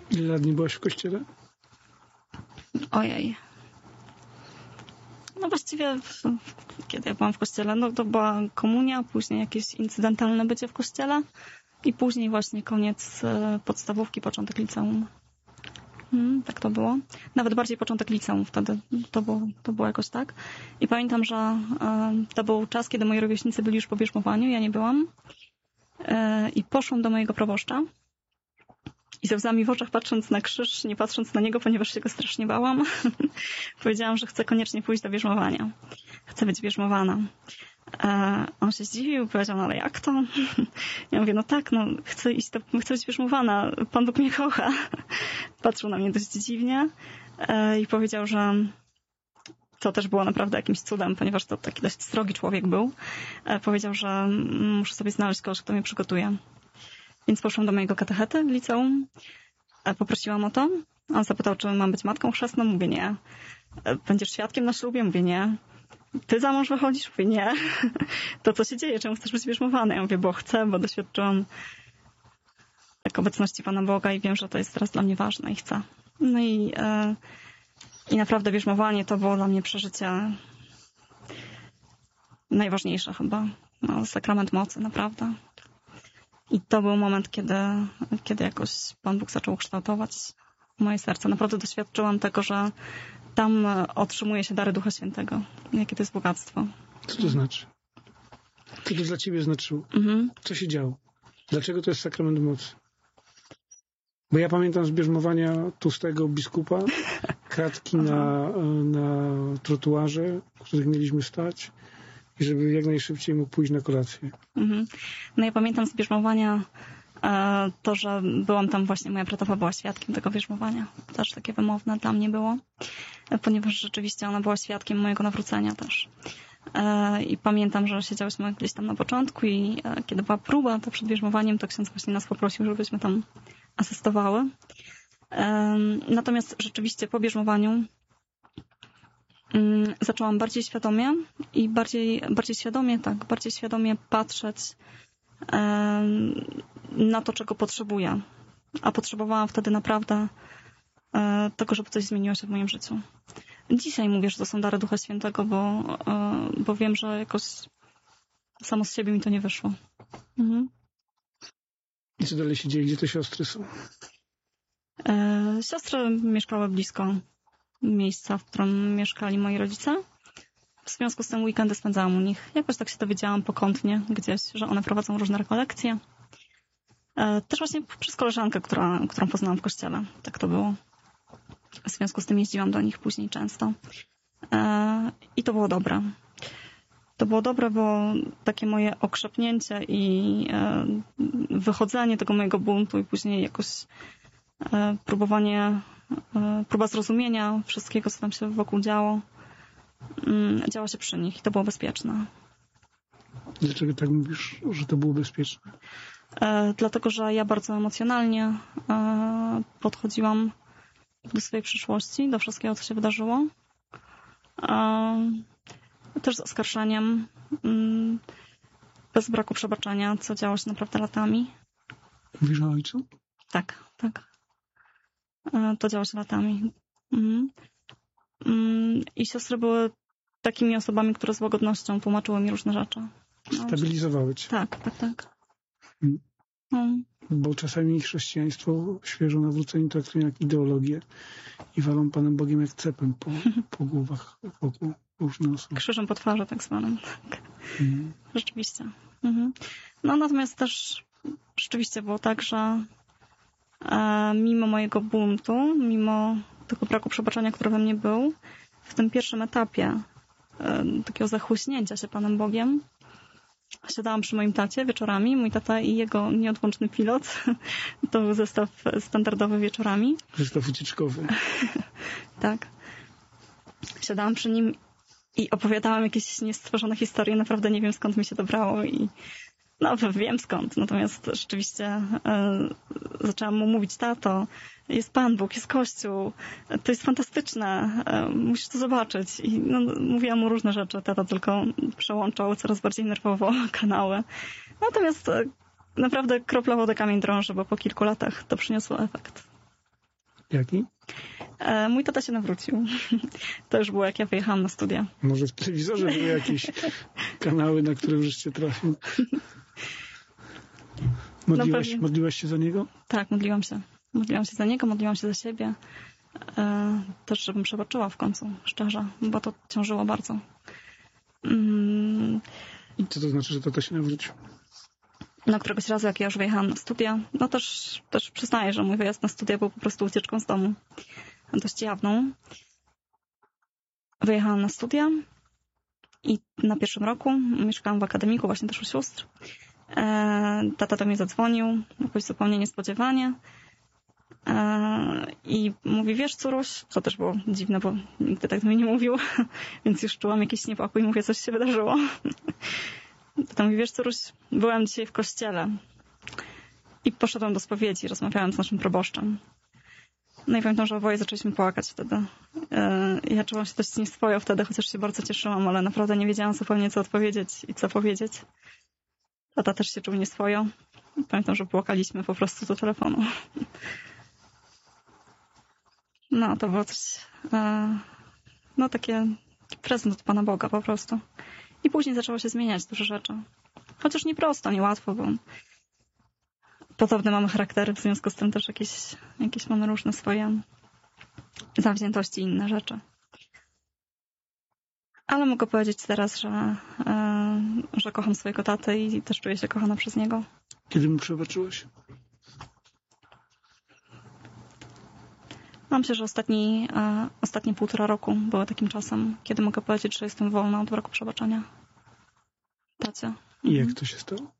Ile lat nie byłaś w kościele? Ojej. No właściwie kiedy ja byłam w kościele, no to była komunia, później jakieś incydentalne bycie w kościele i później właśnie koniec podstawówki, początek liceum. Tak to było. Nawet bardziej początek liceum wtedy. To było jakoś tak. I pamiętam, że to był czas, kiedy moi rówieśnicy byli już po bierzmowaniu, ja nie byłam. I poszłam do mojego proboszcza i ze łzami w oczach, patrząc na krzyż, nie patrząc na niego, ponieważ się go strasznie bałam, powiedziałam, że chcę koniecznie pójść do bierzmowania. Chcę być bierzmowana. On się zdziwił, powiedział, no ale jak to? Ja mówię, no tak, no chcę być bierzmowana, Pan Bóg mnie kocha. Patrzył na mnie dość dziwnie i powiedział, że to też było naprawdę jakimś cudem, ponieważ to taki dość srogi człowiek był. Powiedział, że muszę sobie znaleźć kogoś, kto mnie przygotuje. Więc poszłam do mojego katechety w liceum, poprosiłam o to. On zapytał, czy mam być matką chrzestną. Mówię, nie. Będziesz świadkiem na ślubie? Mówię, nie. Ty za mąż wychodzisz? Mówię, nie. To co się dzieje? Czemu chcesz być bierzmowana? Ja mówię, bo chcę, bo doświadczyłam tak obecności Pana Boga i wiem, że to jest teraz dla mnie ważne i chcę. No i naprawdę bierzmowanie to było dla mnie przeżycie najważniejsze chyba. No, sakrament mocy, naprawdę. I to był moment, kiedy jakoś Pan Bóg zaczął kształtować moje serce. Naprawdę doświadczyłam tego, że tam otrzymuje się dary Ducha Świętego. Jakie to jest bogactwo. Co to znaczy? Co to dla ciebie znaczyło? Co się działo? Dlaczego to jest sakrament mocy? Bo ja pamiętam z bierzmowania tłustego biskupa, kratki na trotuarze, w których mieliśmy stać i żeby jak najszybciej mógł pójść na kolację. No ja pamiętam z bierzmowania to, że byłam tam właśnie, moja bratowa była świadkiem tego bierzmowania. Też takie wymowne dla mnie było, ponieważ rzeczywiście ona była świadkiem mojego nawrócenia też. I pamiętam, że siedziałyśmy gdzieś tam na początku i kiedy była próba, to przed bierzmowaniem, to ksiądz właśnie nas poprosił, żebyśmy tam asystowały. Natomiast rzeczywiście po bierzmowaniu zaczęłam bardziej świadomie i bardziej świadomie patrzeć na to, czego potrzebuję. A potrzebowałam wtedy naprawdę tego, żeby coś zmieniło się w moim życiu. Dzisiaj mówię, że to są dary Ducha Świętego, bo wiem, że jakoś samo z siebie mi to nie wyszło. I co dalej się dzieje? Gdzie te siostry są? Siostry mieszkały blisko miejsca, w którym mieszkali moi rodzice. W związku z tym weekendy spędzałam u nich. Jakoś tak się dowiedziałam pokątnie gdzieś, że one prowadzą różne rekolekcje. Też właśnie przez koleżankę, którą poznałam w kościele. Tak to było. W związku z tym jeździłam do nich później często. I to było dobre. To było dobre, bo takie moje okrzepnięcie i wychodzenie tego mojego buntu i później jakoś próba zrozumienia wszystkiego, co tam się wokół działo, działa się przy nich i to było bezpieczne. Dlaczego tak mówisz, że to było bezpieczne? Dlatego, że ja bardzo emocjonalnie podchodziłam do swojej przyszłości, do wszystkiego, co się wydarzyło. Też z oskarżeniem, bez braku przebaczenia, co działo się naprawdę latami. Mówisz o ojcu? Tak. To działo się latami. I siostry były takimi osobami, które z łagodnością tłumaczyły mi różne rzeczy. Stabilizowały cię. Tak. Bo czasami chrześcijaństwo świeżo nawróceni traktują jak ideologię i walą Panem Bogiem jak cepem po głowach wokół różnych osób. Krzyżem po twarzy tak zwanym. Tak. Rzeczywiście. No natomiast też rzeczywiście było tak, że mimo mojego buntu, mimo tego braku przebaczenia, który we mnie był, w tym pierwszym etapie takiego zachłyśnięcia się Panem Bogiem, siadałam przy moim tacie wieczorami. Mój tata i jego nieodłączny pilot. To był zestaw standardowy wieczorami. Zestaw wycieczkowy. Tak. Siadałam przy nim i opowiadałam jakieś niestworzone historie. Naprawdę nie wiem, skąd mi się to brało i no, wiem skąd. Natomiast rzeczywiście zaczęłam mu mówić: tato, jest Pan Bóg, jest Kościół, to jest fantastyczne, musisz to zobaczyć. I no, mówiłam mu różne rzeczy, tata tylko przełączał coraz bardziej nerwowo kanały. Natomiast naprawdę kropla wody kamień drąży, bo po kilku latach to przyniosło efekt. Jaki? Mój tata się nawrócił. To już było, jak ja wyjechałam na studia. Może w telewizorze były jakieś kanały, na które żeście trafił? Modliłaś się za niego? Tak, modliłam się. Modliłam się za niego, modliłam się za siebie. Też, żebym przebaczyła w końcu, szczerze, bo to ciążyło bardzo. I co to znaczy, że tata się nawrócił? No, któregoś razu, jak ja już wyjechałam na studia, no też przyznaję, że mój wyjazd na studia był po prostu ucieczką z domu. Dość jawną. Wyjechałam na studia i na pierwszym roku mieszkałam w akademiku, właśnie też u sióstr. Tata do mnie zadzwonił, jakoś zupełnie niespodziewanie. I mówi, wiesz, córuś, co też było dziwne, bo nigdy tak do mnie nie mówił, więc już czułam jakiś niepokój, mówię, coś się wydarzyło. Potem mówi, wiesz, córuś, byłam dzisiaj w kościele i poszedłem do spowiedzi, rozmawiałam z naszym proboszczem. No i pamiętam, że oboje zaczęliśmy płakać wtedy. Ja czułam się dość nieswojo wtedy, chociaż się bardzo cieszyłam, ale naprawdę nie wiedziałam zupełnie, co odpowiedzieć i co powiedzieć. Tata też się czuł nieswojo. Pamiętam, że płakaliśmy po prostu do telefonu. No, to było coś, no takie prezent od Pana Boga po prostu. I później zaczęło się zmieniać dużo rzeczy. Chociaż nie prosto, nie łatwo, bo podobne mamy charaktery, w związku z tym też jakieś mamy różne swoje zawziętości i inne rzeczy. Ale mogę powiedzieć teraz, że kocham swojego tatę i też czuję się kochana przez niego. Kiedy mu przebaczyłeś? Myślę, że ostatnie 1,5 roku było takim czasem, kiedy mogę powiedzieć, że jestem wolna od braku przebaczenia. Tacie. I jak to się stało?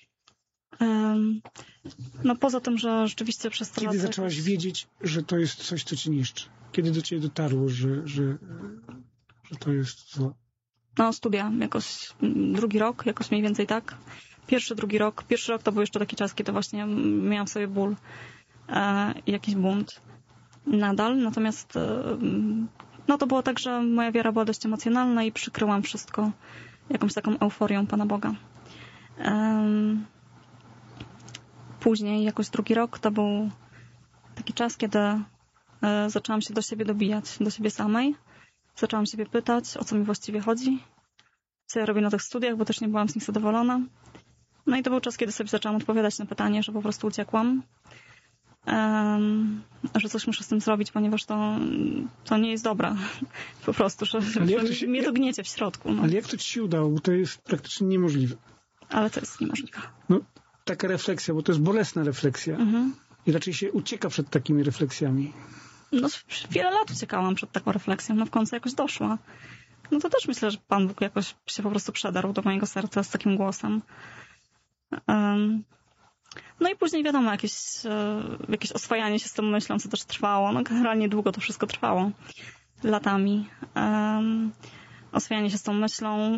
No poza tym, że rzeczywiście przez te lata... Kiedy zaczęłaś wiedzieć, że to jest coś, co cię niszczy? Kiedy do ciebie dotarło, że to jest zło? No, studia. Jakoś drugi rok, jakoś mniej więcej tak. Drugi rok. Pierwszy rok to był jeszcze taki czas, kiedy właśnie miałam sobie ból i jakiś bunt. Nadal. Natomiast no to było tak, że moja wiara była dość emocjonalna i przykryłam wszystko jakąś taką euforią Pana Boga. Później, jakoś drugi rok, to był taki czas, kiedy zaczęłam się do siebie dobijać, do siebie samej. Zaczęłam siebie pytać, o co mi właściwie chodzi, co ja robię na tych studiach, bo też nie byłam z nich zadowolona. No i to był czas, kiedy sobie zaczęłam odpowiadać na pytanie, że po prostu uciekłam. Że coś muszę z tym zrobić, ponieważ to nie jest dobre. Po prostu, że mnie to gniecie w środku. No. Ale jak to ci się udało? Bo to jest praktycznie niemożliwe. Ale to jest niemożliwe. No, taka refleksja, bo to jest bolesna refleksja. I raczej się ucieka przed takimi refleksjami. No, wiele lat uciekałam przed taką refleksją. No w końcu jakoś doszła. No to też myślę, że Pan Bóg jakoś się po prostu przedarł do mojego serca z takim głosem. No i później wiadomo, jakieś oswajanie się z tą myślą, co też trwało. No generalnie długo to wszystko trwało. Latami. Oswajanie się z tą myślą,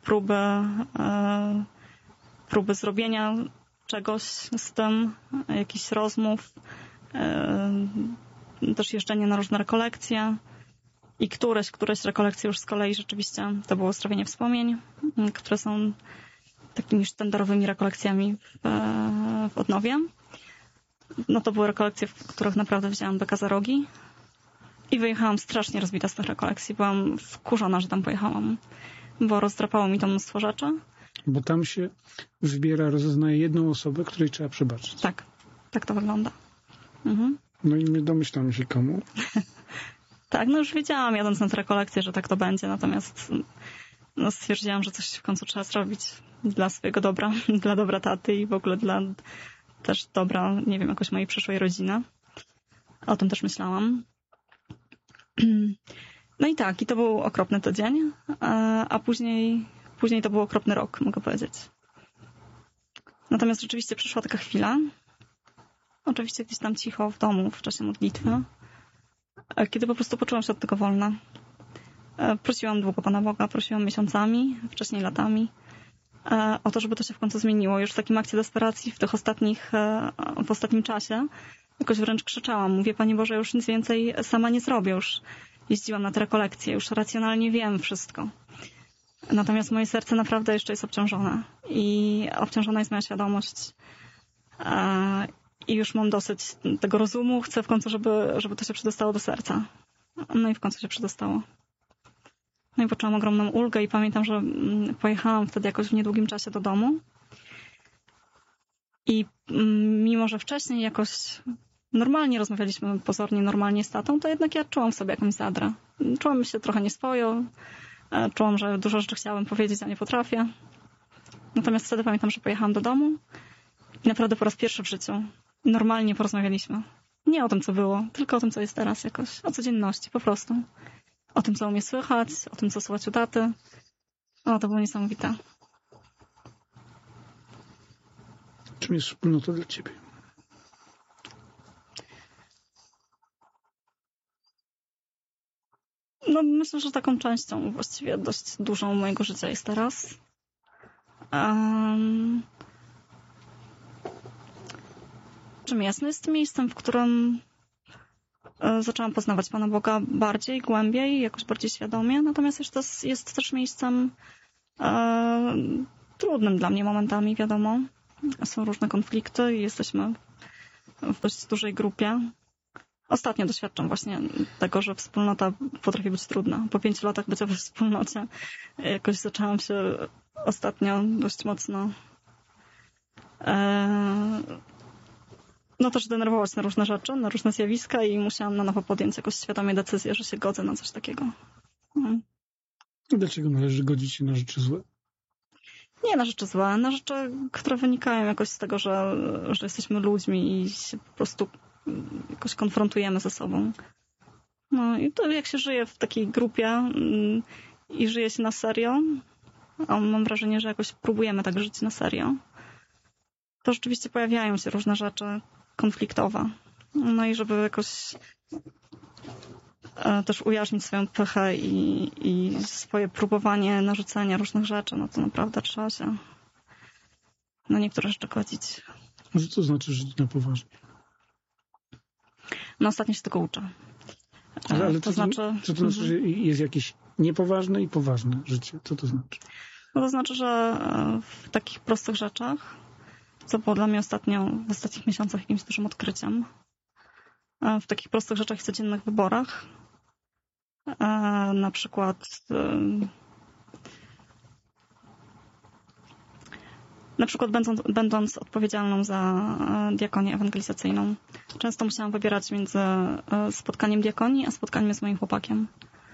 próby zrobienia czegoś z tym, jakichś rozmów, też jeżdżenie na różne rekolekcje. I któreś rekolekcje już z kolei rzeczywiście to było uzdrowienie wspomnień, które są takimi sztandarowymi rekolekcjami w Odnowie. No to były rekolekcje, w których naprawdę wzięłam beka za rogi i wyjechałam strasznie rozbita z tych rekolekcji. Byłam wkurzona, że tam pojechałam, bo rozdrapało mi to mnóstwo rzeczy. Bo tam się rozeznaje jedną osobę, której trzeba przebaczyć. Tak, tak to wygląda. No i my domyślamy się komu. Tak, no już wiedziałam jadąc na te rekolekcje, że tak to będzie, natomiast no, stwierdziłam, że coś w końcu trzeba zrobić dla swojego dobra, dla dobra taty i w ogóle dla też dobra, nie wiem, jakoś mojej przyszłej rodziny. O tym też myślałam. No i tak, i to był okropny to dzień, a później to był okropny rok, mogę powiedzieć. Natomiast rzeczywiście przyszła taka chwila, oczywiście gdzieś tam cicho w domu w czasie modlitwy, kiedy po prostu poczułam się od tego wolna. Prosiłam długo Pana Boga, prosiłam miesiącami, wcześniej latami o to, żeby to się w końcu zmieniło. Już w takim akcie desperacji w ostatnim czasie jakoś wręcz krzyczałam. Mówię, Panie Boże, już nic więcej sama nie zrobię. Już jeździłam na te rekolekcje, już racjonalnie wiem wszystko. Natomiast moje serce naprawdę jeszcze jest obciążone. I obciążona jest moja świadomość. i już mam dosyć tego rozumu. Chcę w końcu, żeby to się przedostało do serca. No i w końcu się przedostało. No i poczułam ogromną ulgę i pamiętam, że pojechałam wtedy jakoś w niedługim czasie do domu. I mimo, że wcześniej jakoś normalnie rozmawialiśmy, pozornie normalnie z tatą, to jednak ja czułam w sobie jakąś zadrę. Czułam się trochę nieswojo. Czułam, że dużo rzeczy chciałam powiedzieć, a nie potrafię. Natomiast wtedy pamiętam, że pojechałam do domu i naprawdę po raz pierwszy w życiu normalnie porozmawialiśmy. Nie o tym, co było, tylko o tym, co jest teraz jakoś. O codzienności, po prostu. O tym, co u mnie słychać, o tym, co słychać u taty. O, to było niesamowite. Czym jest wspólnota dla ciebie? No, myślę, że taką częścią właściwie dość dużą mojego życia jest teraz. Czym jest? No jest miejscem, w którym zaczęłam poznawać Pana Boga bardziej, głębiej, jakoś bardziej świadomie. Natomiast jest też miejscem trudnym dla mnie momentami, wiadomo. Są różne konflikty i jesteśmy w dość dużej grupie. Ostatnio doświadczam właśnie tego, że wspólnota potrafi być trudna. Po 5 latach bycia we wspólnocie jakoś zaczęłam się ostatnio dość mocno też denerwować na różne rzeczy, na różne zjawiska i musiałam na nowo podjąć jakoś świadomie decyzję, że się godzę na coś takiego. Dlaczego należy godzić się na rzeczy złe? Nie na rzeczy złe, na rzeczy, które wynikają jakoś z tego, że jesteśmy ludźmi i się po prostu jakoś konfrontujemy ze sobą. No i to jak się żyje w takiej grupie i żyje się na serio, a mam wrażenie, że jakoś próbujemy tak żyć na serio, to rzeczywiście pojawiają się różne rzeczy konfliktowe. No i żeby jakoś też ujarzmić swoją pychę i swoje próbowanie narzucania różnych rzeczy, no to naprawdę trzeba się na niektóre rzeczy godzić. A co to znaczy żyć na poważnie? No ostatnio się tego uczę. Ale co to znaczy, że jest jakieś niepoważne i poważne życie? Co to znaczy? No to znaczy, że w takich prostych rzeczach, co było dla mnie w ostatnich miesiącach jakimś dużym odkryciem, w takich prostych rzeczach i codziennych wyborach, na przykład będąc odpowiedzialną za diakonię ewangelizacyjną, często musiałam wybierać między spotkaniem diakonii a spotkaniem z moim chłopakiem.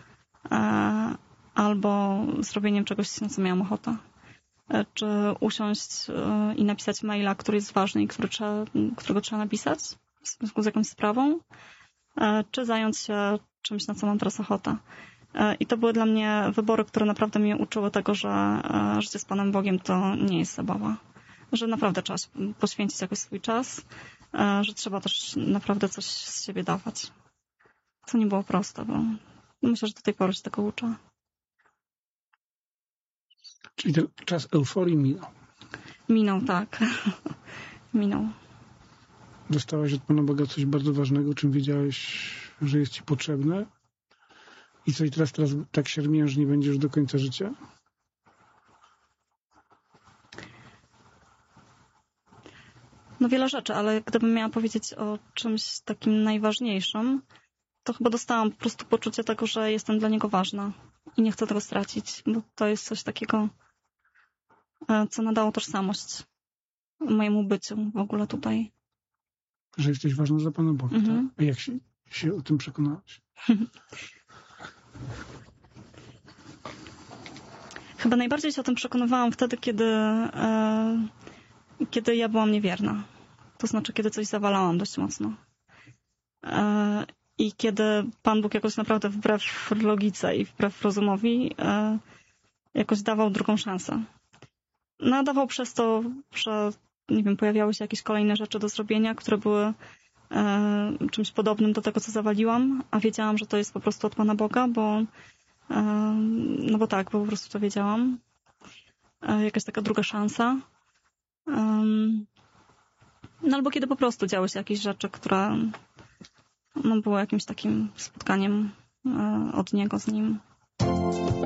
Albo zrobieniem czegoś, na co miałam ochotę. Czy usiąść i napisać maila, który jest ważny i którego trzeba napisać w związku z jakąś sprawą, czy zająć się czymś, na co mam teraz ochotę. I to były dla mnie wybory, które naprawdę mnie uczyły tego, że życie z Panem Bogiem to nie jest zabawa. Że naprawdę trzeba poświęcić jakoś swój czas, że trzeba też naprawdę coś z siebie dawać. Co nie było proste, bo myślę, że do tej pory się tego uczę. Czyli ten czas euforii minął. Minął, tak. Minął. Dostałaś od Pana Boga coś bardzo ważnego, czym wiedziałeś, że jest ci potrzebne? I co, i teraz tak siermię, że nie będziesz do końca życia? No wiele rzeczy, ale gdybym miała powiedzieć o czymś takim najważniejszym, to chyba dostałam po prostu poczucie tego, że jestem dla Niego ważna i nie chcę tego stracić, bo to jest coś takiego, co nadało tożsamość mojemu byciu w ogóle tutaj. Że jesteś ważna dla Pana Boga, tak? A jak się o tym przekonałaś? Chyba najbardziej się o tym przekonywałam wtedy, kiedy ja byłam niewierna. To znaczy, kiedy coś zawalałam dość mocno. I kiedy Pan Bóg jakoś naprawdę wbrew logice i wbrew rozumowi jakoś dawał drugą szansę. No, dawał przez to, że nie wiem, pojawiały się jakieś kolejne rzeczy do zrobienia, które były czymś podobnym do tego, co zawaliłam, a wiedziałam, że to jest po prostu od Pana Boga, bo po prostu to wiedziałam. Jakaś taka druga szansa. Albo kiedy po prostu działy się jakieś rzeczy, które były jakimś takim spotkaniem od Niego z Nim.